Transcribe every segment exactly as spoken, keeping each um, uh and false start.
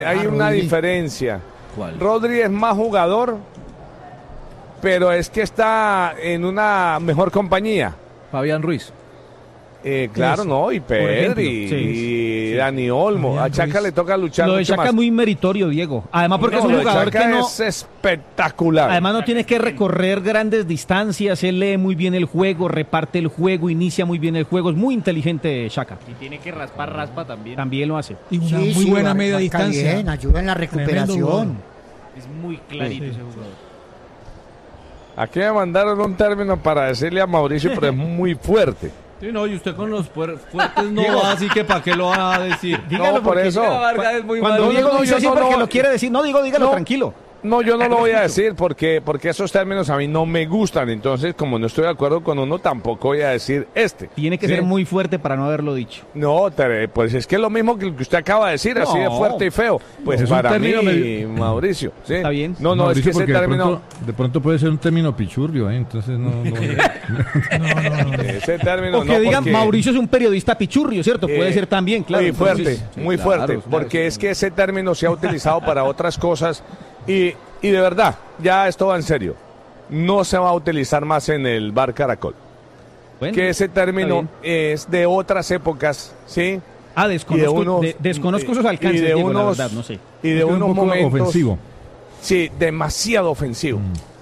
Hay Ah, una Rodri. diferencia. ¿Cuál? Rodri es más jugador, pero es que está en una mejor compañía. Fabián Ruiz. Eh, claro, Eso, ¿no? Y Pedri, ejemplo, sí, y sí. Dani Olmo. Fabián A Chaca Ruiz. le toca luchar Lo de mucho Chaka más. es muy meritorio, Diego. Además porque No, es un lo de jugador Chaka que no... es espectacular. Además no tienes que recorrer grandes distancias, él lee muy bien el juego, reparte el juego, inicia muy bien el juego, es muy inteligente Chaka. Y tiene que raspar, raspa también. También lo hace. Y una Sí, muy sí, buena mar- media marca distancia. bien, ayuda en la Tremendo recuperación. jugador. Es muy clarito Sí. ese jugador. Aquí me mandaron un término para decirle a Mauricio, pero es muy fuerte. Sí, no, y usted con los fuer- fuertes no va, así que ¿para qué lo va a decir? Dígalo No, por porque eso. Vargas es muy Cuando malo. Diego no, lo dice yo así no porque lo- lo quiere decir, no digo, dígalo No. tranquilo. No, yo no lo voy a decir porque, porque esos términos a mí no me gustan. Entonces, como no estoy de acuerdo con uno, tampoco voy a decir este. Tiene que ¿Sí? ser muy fuerte para no haberlo dicho. No, Tere, pues es que es lo mismo que lo que usted acaba de decir, así de No. fuerte y feo. Pues Es un para mí, término medio- Mauricio. ¿sí? Está bien. No, no, Mauricio, es que ese porque de término, pronto, de pronto puede ser un término pichurrio, ¿eh? Entonces no... no- ese término O que no, digan, porque- Mauricio es un periodista pichurrio, ¿cierto? Puede Eh, ser también, claro. Muy fuerte, Entonces, muy claro, fuerte, claro, porque sí. es que ese término se ha utilizado para otras cosas y, y de verdad, ya esto va en serio, no se va a utilizar más en el bar Caracol. bueno, Que ese está término bien. es de otras épocas, ¿sí? Ah, desconozco, y de unos- de- desconozco esos y alcances, de Diego, la unos- verdad, no sé. Y de es un unos poco momentos... ofensivo. Sí, demasiado ofensivo.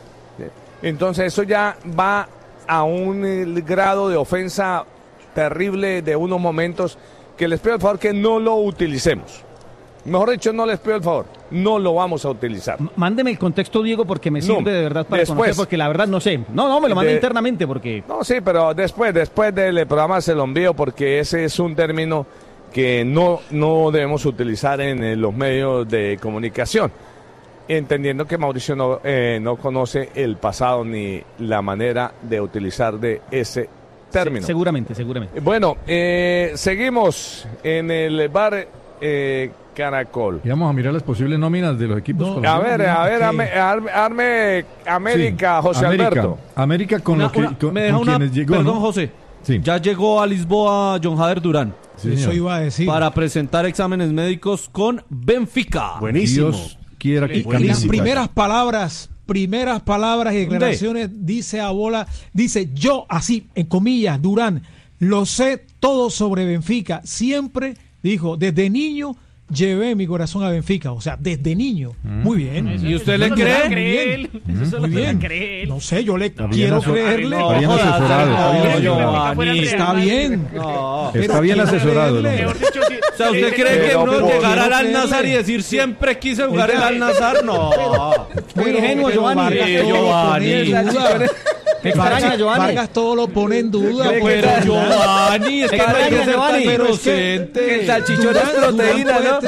Entonces eso ya va a un eh, grado de ofensa terrible de unos momentos que les pido el favor que no lo utilicemos. Mejor dicho, no les pido el favor, no lo vamos a utilizar. M- Mándeme el contexto, Diego, porque me No, sirve de verdad para después. conocer, porque la verdad no sé. No, no, me lo manda De- internamente porque... No, sí, pero después, después del programa se lo envío porque ese es un término que no, no debemos utilizar en, eh, los medios de comunicación, entendiendo que Mauricio no, eh, no conoce el pasado ni la manera de utilizar de ese término. Se- seguramente, seguramente. Bueno, eh, seguimos en el bar eh, Caracol. Y vamos a mirar las posibles nóminas de los equipos No, A colombianos. ver, a ver, ¿Qué? arme, arme- arme América, Sí, José América. Alberto. América con Una- lo que una- con, me deja con una, quienes llegó, perdón, ¿no? José. Sí. Ya llegó a Lisboa John Jader Durán Sí, Eso señor. iba a decir. para presentar exámenes médicos con Benfica. Buenísimo. Dios quiera que Y cambie las su primeras casa. palabras, primeras palabras y declaraciones, dice a bola, dice yo así, en comillas, Durán, lo sé todo sobre Benfica. Siempre dijo, desde niño llevé mi corazón a Benfica. O sea, desde niño. Muy bien. ¿Y usted le Eso cree? se la Muy cree bien. él. Eso se Muy la bien. cree él. No sé, yo le bien quiero aso- creerle. no, Está bien jodas, asesorado, está bien no, asesorado. Giovanni. Está bien. No. Pero Está bien quiero asesorado, el creerle. hombre. Mejor dicho, sí. O sea, ¿usted cree que Pero uno por- llegar al quiero Al-Nazar y creerle. decir siempre quise jugar el Oiga. Al-Nazar? No. Muy ingenuo, Giovanni. Vargas Sí, todo lo Giovanni. pone en duda. Qué extraña, Vargas, Giovanni. Vargas todo lo pone en duda. Pero porque- Giovanni, es que no hay que Extraña, ser Giovanni, tan pero es que- inocente. que el salchichón es proteína, ¿no?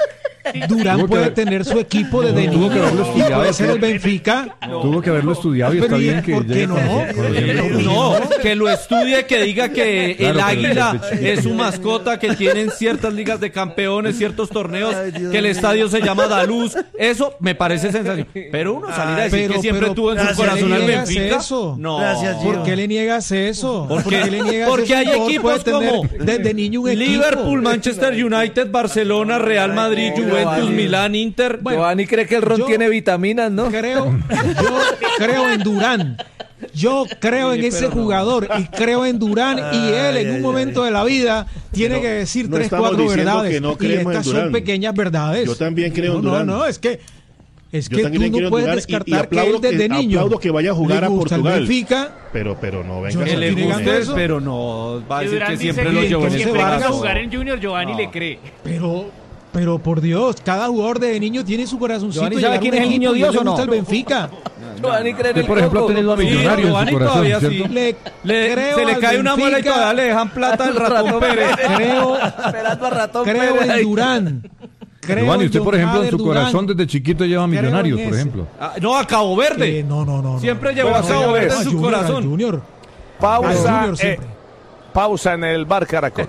Durán Tuvo que puede haber- tener su equipo desde Tuvo que niño haberlo y estudiado, puede ser ¿sí? el Benfica. Tuvo que haberlo estudiado y Pero está ¿y bien que por qué llegue no? con- conociendo- No, que lo estudie, que diga que el Claro, pero águila desde chiquito. es su mascota, que tienen ciertas ligas de campeones, ciertos torneos, que el estadio se llama Daluz. Eso me parece sensacional. Pero uno salir a decir Pero- que siempre pero- tuvo en su ¿por qué corazón le al niegas Benfica. eso? No. Gracias, Gio. ¿Por qué le niegas eso? ¿Por ¿Por qué? qué le niegas Porque eso? hay Un jugador equipos puede tener como desde niño un equipo. Liverpool, Manchester United, Barcelona, Real Madrid, Juventus, Milán, Inter. Bueno, Giovanni cree que el ron yo- tiene vitaminas, ¿no? Creo, yo creo en Durán. Yo creo en ese jugador y creo en Durán y él en un momento de la vida tiene No, que decir no tres, estamos cuatro diciendo verdades. que no Y creemos en estas son Durán. pequeñas verdades. Yo también creo en no, Durán. No, no, es que es Yo que también tú quiero no puedes Durán y- y descartar que él aplaudo que- desde niño aplaudo que vaya a jugar le a gusta el Portugal. Benfica. Pero, pero no venga. Yo Que no le estoy negando guste, eso. pero no va a Y decir Durán que dice siempre que lo llevó en entonces el siempre que va a Vargas- jugar en Junior, Giovanni No. le cree. Pero, pero por Dios, cada jugador de niño tiene su corazoncito. Giovanni, y ¿sabe llegar a quién un es el niño equipo y Dios le o no? gusta el Benfica. Giovanni cree en Usted, el por ejemplo, coco. ha tenido a Sí, Millonarios en su Giovanni corazón, todavía ¿cierto? sí. Le, Le- creo se le al cae una muela y Benfica, todavía le dejan plata al ratón Pérez. Creo, Esperando a ratón creo Pérez. en Durán. Creo Giovanni, en usted, por John ejemplo, en Hader su Durán. corazón desde chiquito lleva Creo en Millonarios, por ese. ejemplo. Ah, no, a Cabo Verde. Eh, no, no, no. Siempre no. llevó Bueno, a Cabo señores, Verde en Al su Junior, al corazón. Junior. Pausa, Al Junior eh, siempre. pausa en el bar Caracol.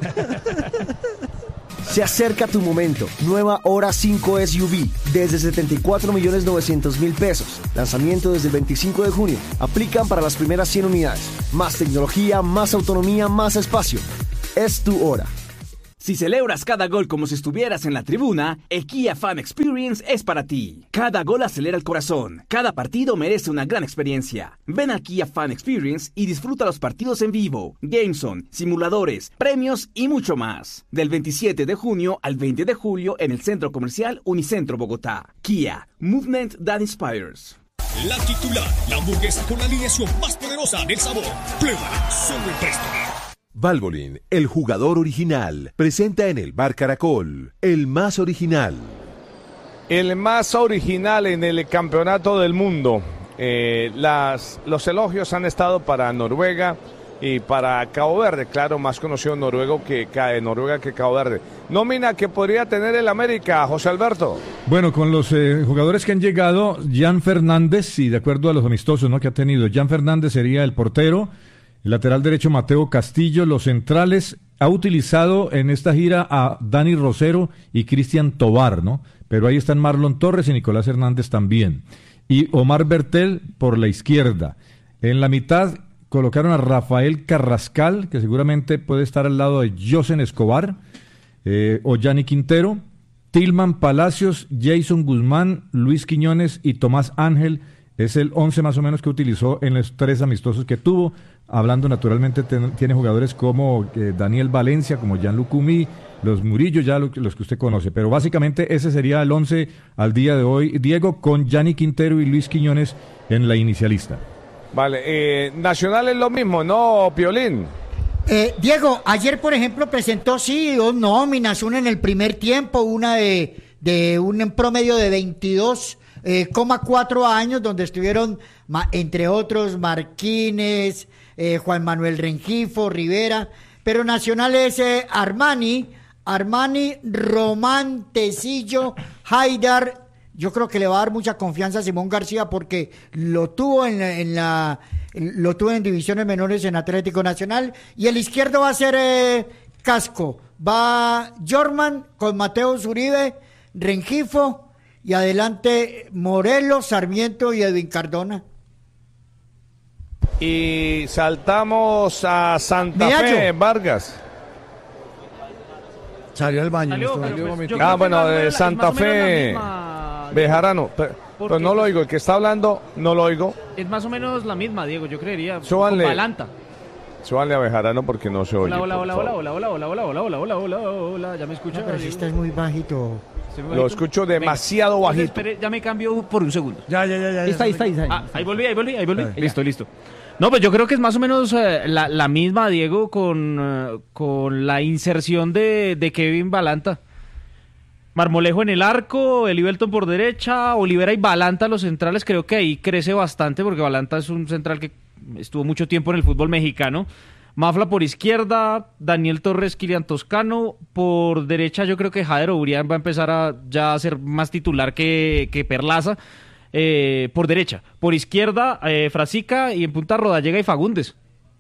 Se acerca tu momento. Nueva Hora cinco S U V desde setenta y cuatro millones novecientos mil pesos. Lanzamiento desde el veinticinco de junio. Aplican para las primeras cien unidades. Más tecnología, más autonomía, más espacio. Es tu hora. Si celebras cada gol como si estuvieras en la tribuna, el Kia Fan Experience es para ti. Cada gol acelera el corazón. Cada partido merece una gran experiencia. Ven al Kia Fan Experience y disfruta los partidos en vivo, GameZone, simuladores, premios y mucho más. Del veintisiete de junio al veinte de julio en el Centro Comercial Unicentro Bogotá. Kia, Movement that Inspires. La titular, la hamburguesa con la alineación más poderosa del sabor. Pruébala solo en Presto. Valvoline, el jugador original, presenta en el Bar Caracol, el más original. El más original en el campeonato del mundo. Eh, las, los elogios han estado para Noruega y para Cabo Verde. Claro, más conocido noruego que, Noruega que Cabo Verde. Nómina que podría tener el América, José Alberto. Bueno, con los eh, jugadores que han llegado, Jan Fernández, y de acuerdo a los amistosos, ¿no?, que ha tenido, Jan Fernández sería el portero. El lateral derecho Mateo Castillo, los centrales, ha utilizado en esta gira a Dani Rosero y Cristian Tobar, ¿no? Pero ahí están Marlon Torres y Nicolás Hernández también. Y Omar Bertel por la izquierda. En la mitad colocaron a Rafael Carrascal, que seguramente puede estar al lado de Josen Escobar, eh, o Gianni Quintero, Tilman Palacios, Jason Guzmán, Luis Quiñones y Tomás Ángel. Es el once más o menos que utilizó en los tres amistosos que tuvo. Hablando naturalmente, ten, tiene jugadores como eh, Daniel Valencia, como Jan Lucumí, los Murillo, ya lo, los que usted conoce. Pero básicamente ese sería el once al día de hoy, Diego, con Gianni Quintero y Luis Quiñones en la inicialista. Vale, eh, Nacional es lo mismo, ¿no, Piolín? Eh, Diego, ayer por ejemplo presentó sí dos nóminas, una en el primer tiempo, una de, de un promedio de veintidós coma cuatro eh, años, donde estuvieron entre otros Marquínez, eh, Juan Manuel Rengifo, Rivera, pero Nacional es eh, Armani, Armani, Román, Tecillo, Haidar. Yo creo que le va a dar mucha confianza a Simón García porque lo tuvo en la, en la lo tuvo en divisiones menores en Atlético Nacional, y el izquierdo va a ser eh, Casco, va Jorman con Mateo Zuribe, Rengifo, y adelante Morelos, Sarmiento y Edwin Cardona. Y saltamos a Santa Medallo. Fe, Vargas. Salió al baño. Salió, no pero estuvo- pues, yo Ah, creo que bueno, más o de menos la- Santa más o menos la Fe, misma, Bejarano. Pero, Porque, pero no lo pues, oigo, el que está hablando no lo oigo. Es más o menos la misma, Diego, yo creería. Súbanle. Con Balanta. Súbanle a Bejarano porque no se oye. Hola, hola, por hola, favor. hola, hola, hola, hola, hola, hola, hola, hola, hola, hola, ¿ya me escucha? No, pero si estás muy bajito. ¿Estoy muy Lo bajito? escucho demasiado Venga, bajito. entonces, espere, ya me cambio por un segundo. Ya, ya, ya, ya. Ahí está, ahí está, ahí está. Ah, ahí volví, ahí volví, ahí volví. Ahí. Listo, listo. No, pues yo creo que es más o menos eh, la, la misma, Diego, con, eh, con la inserción de, de Kevin Balanta. Marmolejo en el arco, Elivelton por derecha, Olivera y Balanta los centrales. Creo que ahí crece bastante porque Balanta es un central que estuvo mucho tiempo en el fútbol mexicano. Mafla por izquierda, Daniel Torres, Kilian Toscano. Por derecha yo creo que Jader Urián va a empezar a ya a ser más titular que, que Perlaza. Eh, por derecha. Por izquierda, eh, Frasica, y en punta Rodallega y Fagundes.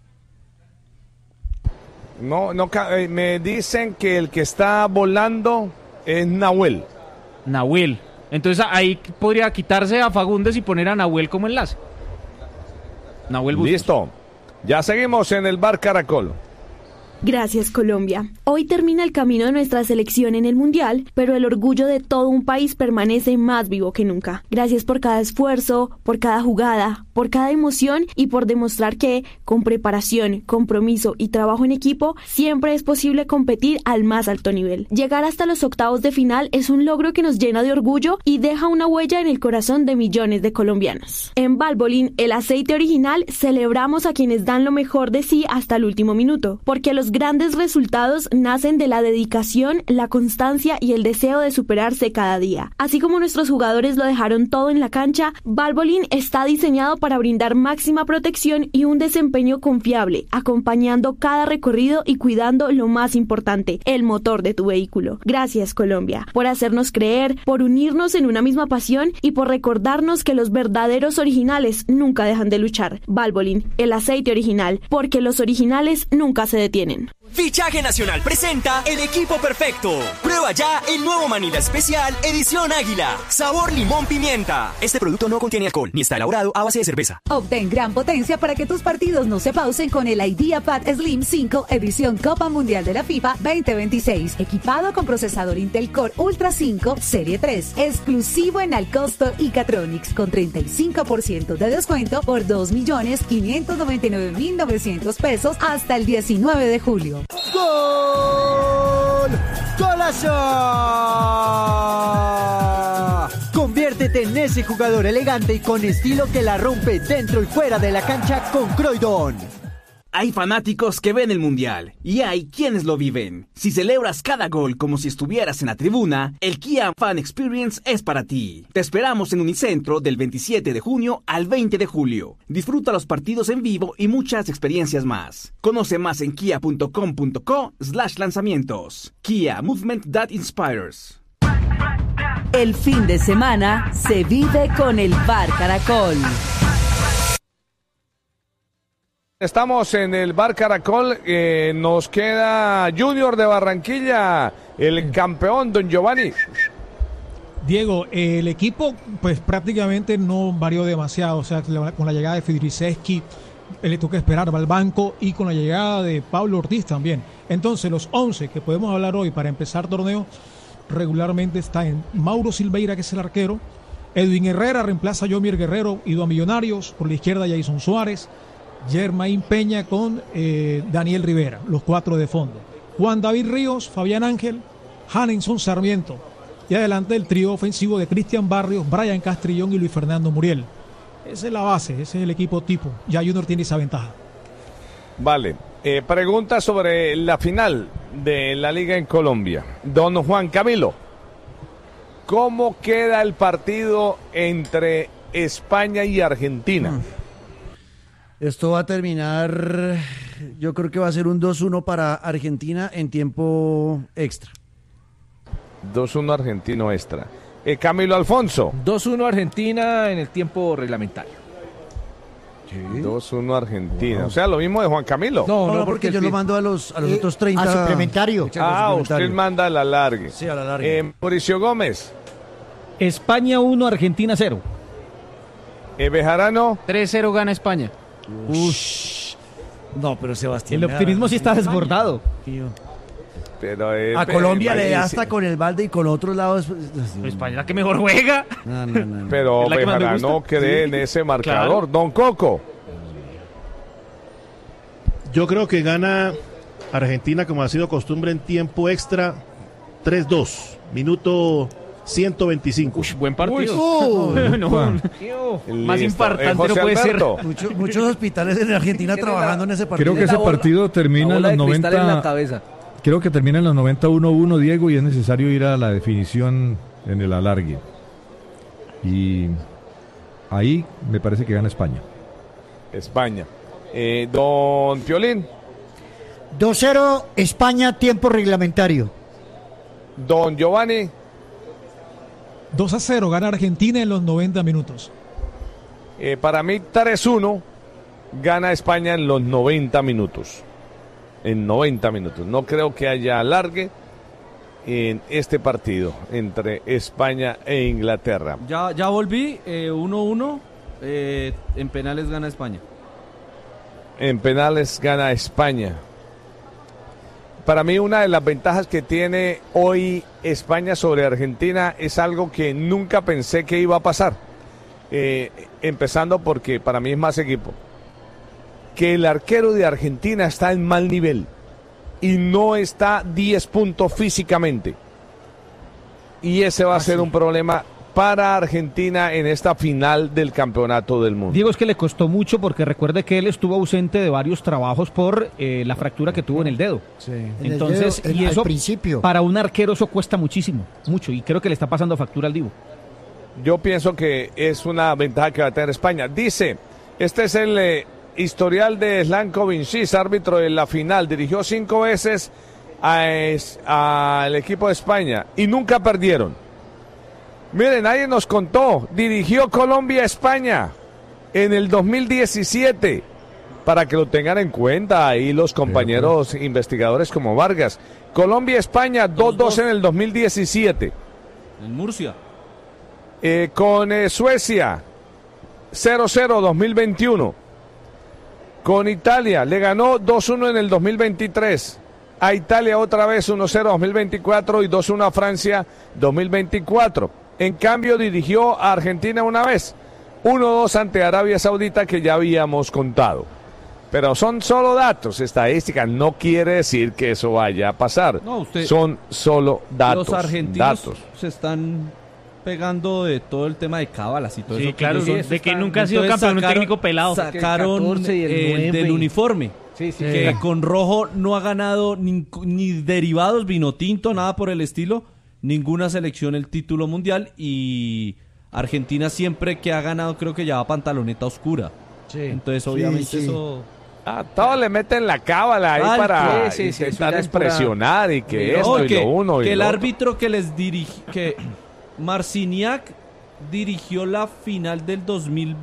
No, no, ca- eh, me dicen que el que está volando es Nahuel. Nahuel. Entonces ahí podría quitarse a Fagundes y poner a Nahuel como enlace. Nahuel Bustos. Listo. Ya seguimos en el Bar Caracol. Gracias, Colombia. Hoy termina el camino de nuestra selección en el Mundial, pero el orgullo de todo un país permanece más vivo que nunca. Gracias por cada esfuerzo, por cada jugada, por cada emoción y por demostrar que, con preparación, compromiso y trabajo en equipo, siempre es posible competir al más alto nivel. Llegar hasta los octavos de final es un logro que nos llena de orgullo y deja una huella en el corazón de millones de colombianos. En Valvoline, el aceite original, celebramos a quienes dan lo mejor de sí hasta el último minuto, porque los grandes resultados nacen de la dedicación, la constancia y el deseo de superarse cada día. Así como nuestros jugadores lo dejaron todo en la cancha, Valvoline está diseñado para brindar máxima protección y un desempeño confiable, acompañando cada recorrido y cuidando lo más importante, el motor de tu vehículo. Gracias, Colombia, por hacernos creer, por unirnos en una misma pasión y por recordarnos que los verdaderos originales nunca dejan de luchar. Valvoline, el aceite original, porque los originales nunca se detienen. Fichaje Nacional presenta el equipo perfecto. Prueba ya el nuevo Manila Especial Edición Águila. Sabor limón pimienta. Este producto no contiene alcohol ni está elaborado a base de cerveza. Obtén gran potencia para que tus partidos no se pausen con el IdeaPad Slim cinco Edición Copa Mundial de la FIFA veinte veintiséis. Equipado con procesador Intel Core Ultra cinco Serie tres. Exclusivo en Alcosto y Catronics con treinta y cinco por ciento de descuento por dos millones quinientos noventa y nueve mil novecientos pesos hasta el diecinueve de julio. ¡Gol! ¡Golazo! Conviértete en ese jugador elegante y con estilo que la rompe dentro y fuera de la cancha con Croydon. Hay fanáticos que ven el Mundial y hay quienes lo viven. Si celebras cada gol como si estuvieras en la tribuna, el Kia Fan Experience es para ti. Te esperamos en Unicentro del veintisiete de junio al veinte de julio. Disfruta los partidos en vivo y muchas experiencias más. Conoce más en kia punto com punto co slash lanzamientos. Kia, movement that inspires. El fin de semana se vive con el Bar Caracol. Estamos en el Bar Caracol, eh, nos queda Junior de Barranquilla, el campeón Don Giovanni. Diego, el equipo pues prácticamente no varió demasiado, o sea, con la llegada de Fidriceski, le toca esperar, va al banco, y con la llegada de Pablo Ortiz también. Entonces los once que podemos hablar hoy para empezar torneo regularmente está en Mauro Silveira, que es el arquero, Edwin Herrera reemplaza a Yomir Guerrero, ido a Millonarios, por la izquierda Jason Suárez, Germain Peña con eh, Daniel Rivera, los cuatro de fondo. Juan David Ríos, Fabián Ángel, Hanenson Sarmiento. Y adelante el trío ofensivo de Cristian Barrios, Brian Castrillón y Luis Fernando Muriel. Esa es la base, ese es el equipo tipo. Ya Junior tiene esa ventaja. Vale, eh, pregunta sobre la final de la Liga en Colombia. Don Juan Camilo, ¿cómo queda el partido entre España y Argentina? Mm. Esto va a terminar, yo creo que va a ser un dos uno para Argentina en tiempo extra. dos uno argentino extra. Eh, Camilo Alfonso. dos uno Argentina en el tiempo reglamentario. ¿Sí? dos uno Argentina. Wow. O sea, lo mismo de Juan Camilo. No, no, no porque, porque yo lo mando a los, a los eh, otros treinta. A suplementario. Ah, usted manda al alargue. Sí, al alargue. Eh, Mauricio Gómez. España uno, Argentina cero. Eh, Bejarano. tres cero gana España. Ush. No, pero Sebastián. El optimismo sí está desbordado. Pero, eh, a Colombia le da hasta con el balde y con otros lados. España la que mejor juega. No, no, no, no. Pero Bejarano cree sí. en ese marcador. Claro. Don Coco. Yo creo que gana Argentina, como ha sido costumbre, en tiempo extra, tres dos. Minuto ciento veinticinco. Uy, buen partido. Uy, uh, no, no. Más importante no puede Alberto. ser. Mucho, muchos hospitales en Argentina trabajando en ese partido. Creo que ese partido termina en los noventa. En la cabeza. Creo que termina en los noventa uno uno, Diego, y es necesario ir a la definición en el alargue. Y ahí me parece que gana España. España. Eh, don Piolín. dos cero España, tiempo reglamentario. Don Giovanni. dos a cero gana Argentina en los noventa minutos. Eh, para mí tres uno gana España en los noventa minutos. En noventa minutos. No creo que haya alargue en este partido entre España e Inglaterra. Ya, ya volví, eh, uno uno, eh, en penales gana España. En penales gana España. Para mí una de las ventajas que tiene hoy España sobre Argentina es algo que nunca pensé que iba a pasar. Eh, empezando porque para mí es más equipo. Que el arquero de Argentina está en mal nivel y no está diez puntos físicamente. Y ese va a ser un problema para Argentina en esta final del campeonato del mundo. Diego, es que le costó mucho porque recuerde que él estuvo ausente de varios trabajos por eh, la fractura que tuvo en el dedo. Sí. Entonces, en el dedo, y eso al principio. Para un arquero eso cuesta muchísimo, mucho, y creo que le está pasando factura al Divo. Yo pienso que es una ventaja que va a tener España. Dice, este es el eh, historial de Slanko Vincis, árbitro de la final. Dirigió cinco veces al equipo de España y nunca perdieron. Miren, nadie nos contó, dirigió Colombia a España en el dos mil diecisiete para que lo tengan en cuenta ahí los compañeros sí, investigadores como Vargas. Colombia-España dos dos en el dos mil diecisiete. En Murcia. Eh, con eh, Suecia cero cero dos mil veintiuno. Con Italia le ganó dos uno en el dos mil veintitrés. A Italia otra vez uno cero dos mil veinticuatro y dos uno a Francia dos mil veinticuatro. En cambio dirigió a Argentina una vez, uno dos ante Arabia Saudita, que ya habíamos contado. Pero son solo datos, estadísticas, no quiere decir que eso vaya a pasar. No, usted, son solo datos. Los argentinos datos. se están pegando de todo el tema de cábalas y todo sí, eso. claro, son, de que nunca ha sido campeón sacaron, un técnico pelado. Sacaron eh, del uniforme. Sí, sí, que sí. Con rojo no ha ganado ni, ni derivados, vino tinto, nada por el estilo, ninguna selección el título mundial, y Argentina siempre que ha ganado creo que lleva pantaloneta oscura. Sí. Entonces obviamente sí, sí. eso... Ah, todos le meten la cábala ahí ah, para sí, sí, intentar sí, impresionar y que no, esto y que, lo uno y que el lo árbitro que les dirige, que Marciniak dirigió la final del dos mil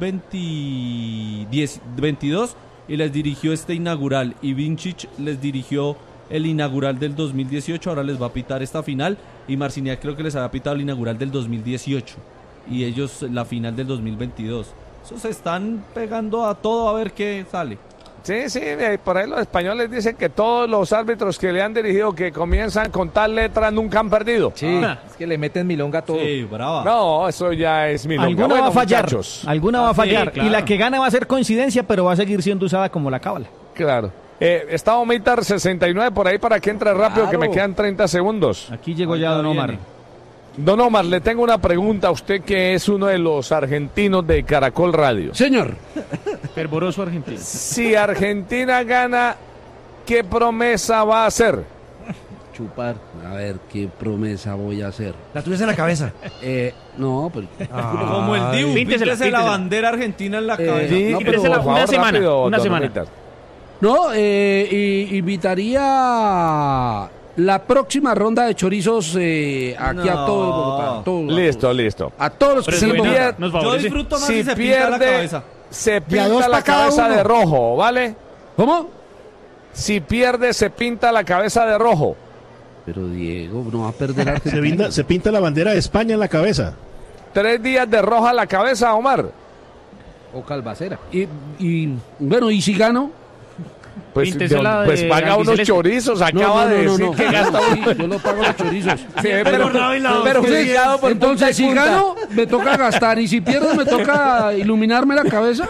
veintidós y les dirigió este inaugural, y Vincic les dirigió el inaugural del dos mil dieciocho, ahora les va a pitar esta final, y Marciniak creo que les había pitado el inaugural del dos mil dieciocho y ellos la final del dos mil veintidós. Eso se están pegando a todo a ver qué sale. Sí, sí, por ahí los españoles dicen que todos los árbitros que le han dirigido, que comienzan con tal letra, nunca han perdido. Sí, ah. es que le meten milonga a todo. Sí, brava. No, eso ya es milonga. Alguna bueno, va a fallar, muchachos. alguna va a fallar. Sí, claro. Y la que gana va a ser coincidencia, pero va a seguir siendo usada como la cábala. Claro. Eh, está Omitar sesenta y nueve por ahí para que entre rápido, claro, que me quedan treinta segundos. Aquí llegó ya Don Omar. Don Omar, le tengo una pregunta a usted, que es uno de los argentinos de Caracol Radio. Señor. Fervoroso argentino. Si Argentina gana, ¿qué promesa va a hacer? Chupar. A ver, ¿qué promesa voy a hacer? La tuya es en la cabeza. Eh, no, pero... Ah, como el Dibu, píntese, píntese la bandera argentina en la eh, cabeza. Sí, no, pero una favor, semana, rápido, una semana. Omar. No, eh, y, invitaría... la próxima ronda de chorizos eh, aquí no. a todos Bogotá. Todos, listo, a todos. listo. A todos los que si se pier... Yo disfruto más si, si se pierde, pinta la cabeza. Se pinta la cabeza de rojo, ¿vale? ¿Cómo? Si pierde, se pinta la cabeza de rojo. Pero Diego, no va a perder Argentina. Se pinta, se pinta la bandera de España en la cabeza. Tres días de roja en la cabeza, Omar. O calvacera. Y, y bueno, ¿y si gano? Pues, de, pues paga unos chorizos, acaba no, no, no, de decir no, no, que gasta uno. Yo no pago los chorizos. Sí, pero, pero, pero sí, por entonces si gano me toca gastar, y si pierdo me toca iluminarme la cabeza.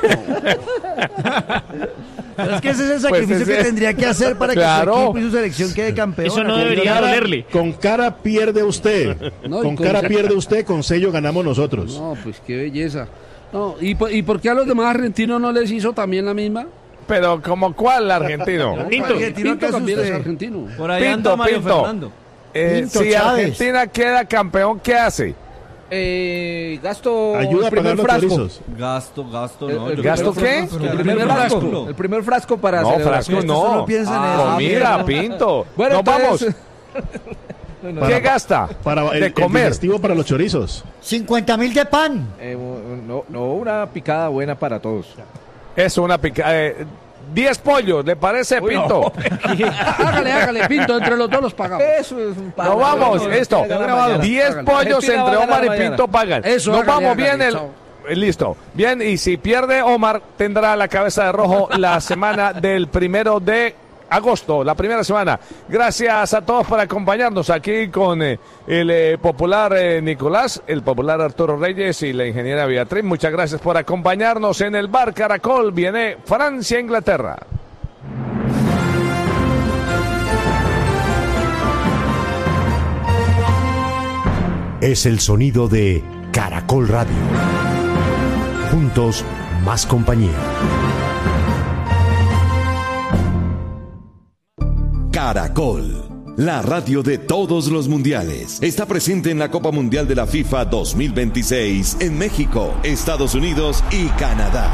Pero es que ese es el sacrificio pues ese, que tendría que hacer para claro. que su equipo y su selección quede campeón. Eso no debería cara, dolerle. Con cara pierde usted. No, con, con cara pierde usted, con sello ganamos nosotros. No, pues qué belleza. No, ¿y, ¿y por qué a los demás argentinos no les hizo también la misma? Pero ¿como cuál argentino? Pinto, Pinto, Pinto también es argentino. Por ahí Pinto, anda Mario Pinto. Fernando. Eh, Pinto si Chávez. Argentina queda campeón, ¿qué hace? Eh, gasto Ayuda el primer a pagar los frasco. Gasto, gasto, no. ¿El, el gasto qué? El primer, el primer frasco. frasco. El primer frasco para no, frasco no. no piensa en ah, eso. Comida, no. Pinto. Bueno, Nos entonces... vamos. ¿Qué para, gasta? Para el, de comer. El digestivo para los chorizos. cincuenta mil de pan. Eh, no, no, una picada buena para todos. Eso, una picada. Eh, diez pollos, ¿le parece, Uy, Pinto? No. hágale, hágale, Pinto, entre los dos los pagamos. Eso es un pago. No vamos, no, esto. diez pollos entre Omar y Pinto pagan. Eso, Nos hágale, vamos hágale, bien chao. el... Listo. Bien, y si pierde, Omar tendrá la cabeza de rojo la semana del primero de agosto, la primera semana. Gracias a todos por acompañarnos aquí con eh, el eh, popular eh, Nicolás, el popular Arturo Reyes y la ingeniera Beatriz. Muchas gracias por acompañarnos en el Bar Caracol. Viene Francia-Inglaterra. Es el sonido de Caracol Radio. Juntos, más compañía. Caracol, la radio de todos los mundiales. Está presente en la Copa Mundial de la FIFA dos mil veintiséis en México, Estados Unidos y Canadá.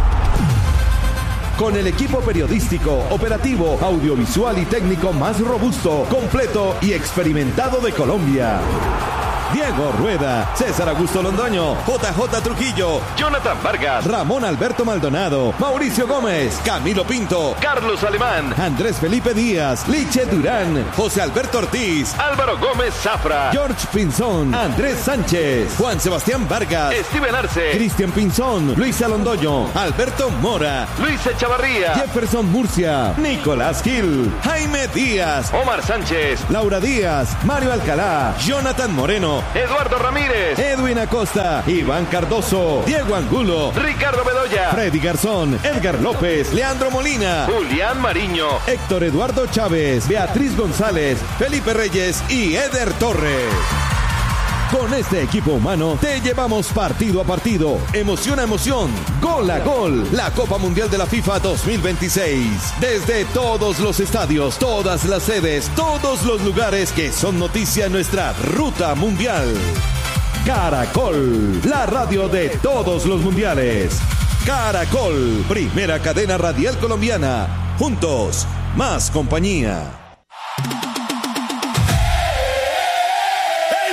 Con el equipo periodístico, operativo, audiovisual y técnico más robusto, completo y experimentado de Colombia. Diego Rueda, César Augusto Londoño, J J Trujillo, Jonathan Vargas, Ramón Alberto Maldonado, Mauricio Gómez, Camilo Pinto, Carlos Alemán, Andrés Felipe Díaz, Liche Durán, José Alberto Ortiz, Álvaro Gómez Zafra, George Pinzón, Andrés Sánchez, Juan Sebastián Vargas, Steven Arce, Cristian Pinzón, Luisa Londoño, Alberto Mora, Luis Echavarría, Jefferson Murcia, Nicolás Gil, Jaime Díaz, Omar Sánchez, Laura Díaz, Mario Alcalá, Jonathan Moreno, Eduardo Ramírez, Edwin Acosta, Iván Cardoso, Diego Angulo, Ricardo Bedoya, Freddy Garzón, Edgar López, Leandro Molina, Julián Mariño, Héctor Eduardo Chávez, Beatriz González, Felipe Reyes y Eder Torres. Con este equipo humano te llevamos partido a partido, emoción a emoción, gol a gol, la Copa Mundial de la FIFA dos mil veintiséis. Desde todos los estadios, todas las sedes, todos los lugares que son noticia en nuestra ruta mundial. Caracol, la radio de todos los mundiales. Caracol, primera cadena radial colombiana. Juntos, más compañía.